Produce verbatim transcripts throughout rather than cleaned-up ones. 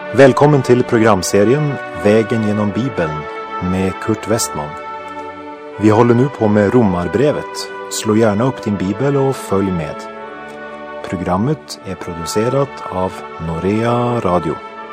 Välkommen till programserien Vägen genom Bibeln med Kurt Westman. Vi håller nu på med Romarbrevet. Slå gärna upp din bibel och följ med. Programmet är producerat av Norea Radio.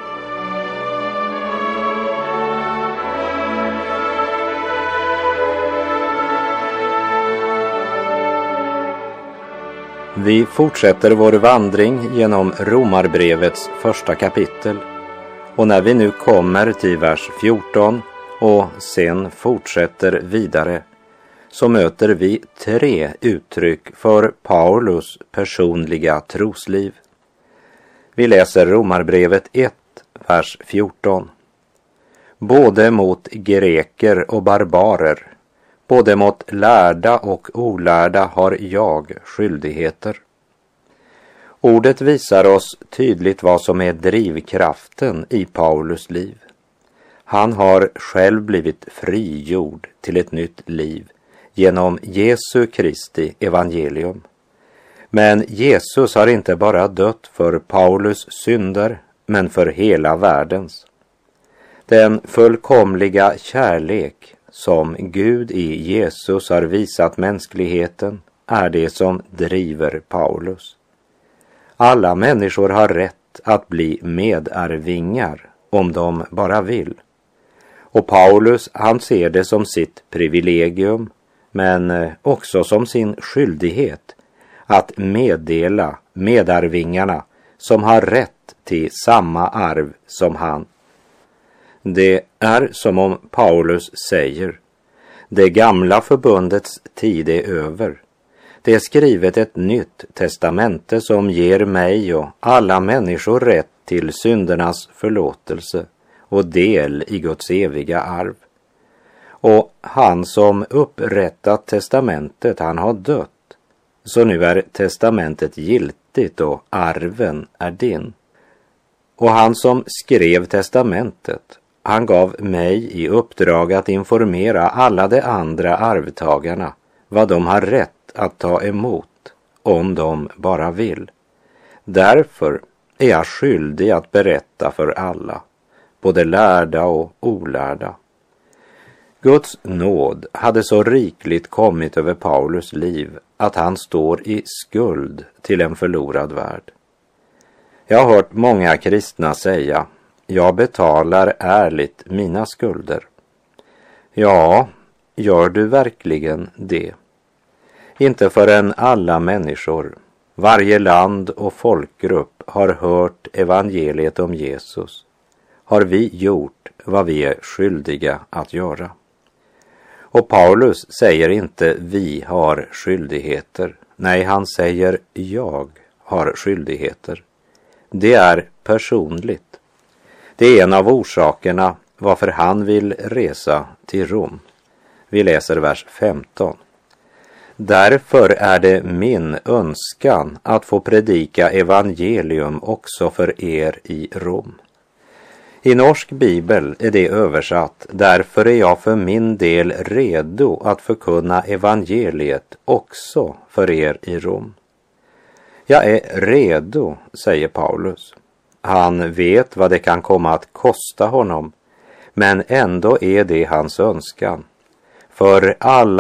Vi fortsätter vår vandring genom Romarbrevets första kapitel. Och när vi nu kommer till vers fjorton och sen fortsätter vidare, så möter vi tre uttryck för Paulus personliga trosliv. Vi läser Romarbrevet ett, vers fjorton. Både mot greker och barbarer, både mot lärda och olärda har jag skyldigheter. Ordet visar oss tydligt vad som är drivkraften i Paulus liv. Han har själv blivit frigjord till ett nytt liv genom Jesu Kristi evangelium. Men Jesus har inte bara dött för Paulus synder, men för hela världens. Den fullkomliga kärlek som Gud i Jesus har visat mänskligheten är det som driver Paulus. Alla människor har rätt att bli medarvingar om de bara vill. Och Paulus, han ser det som sitt privilegium, men också som sin skyldighet att meddela medarvingarna som har rätt till samma arv som han. Det är som om Paulus säger: det gamla förbundets tid är över. Det är skrivet ett nytt testamente som ger mig och alla människor rätt till syndernas förlåtelse och del i Guds eviga arv. Och han som upprättat testamentet, han har dött. Så nu är testamentet giltigt och arven är din. Och han som skrev testamentet, han gav mig i uppdrag att informera alla de andra arvtagarna vad de har rätt att ta emot om de bara vill. Därför är jag skyldig att berätta för alla, både lärda och olärda. Guds nåd hade så rikligt kommit över Paulus liv att han står i skuld till en förlorad värld. Jag har hört många kristna säga: jag betalar ärligt mina skulder. Ja, gör du verkligen det? Inte förrän alla människor, varje land och folkgrupp har hört evangeliet om Jesus, har vi gjort vad vi är skyldiga att göra. Och Paulus säger inte vi har skyldigheter. Nej, han säger jag har skyldigheter. Det är personligt. Det är en av orsakerna varför han vill resa till Rom. Vi läser vers femton. Därför är det min önskan att få predika evangelium också för er i Rom. I norsk bibel är det översatt: därför är jag för min del redo att förkunna evangeliet också för er i Rom. Jag är redo, säger Paulus. Han vet vad det kan komma att kosta honom, men ändå är det hans önskan. För alla